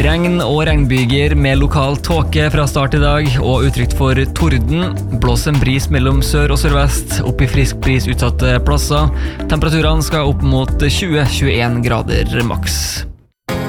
Regn og regnbyger med lokal tåke fra start I dag, og utrygt for torden. Blås en bris mellom sør og sørvest, opp I frisk bris utsatte plasser. Temperaturene skal opp mot 20-21 grader maks.